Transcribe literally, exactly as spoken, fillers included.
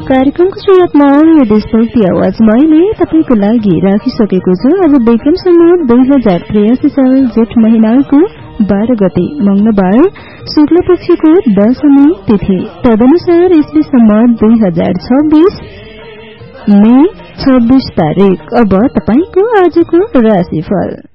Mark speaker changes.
Speaker 1: कार्यक्रमको सुरुवातमा यो देशभक्ति आवाज मैले तपाईको लागि राखिसकेको छु। आज विक्रम सम्वत दुई हजार त्रियासी साल जेठ महिनाको बाह्र गते मंगलबार शुक्ल पक्षको दशमी तिथि, तदनुसार इस्वी सम्वत दुई हजार छब्बीस मे छब्बीस तारिक। अब तपाईको आजको राशिफल।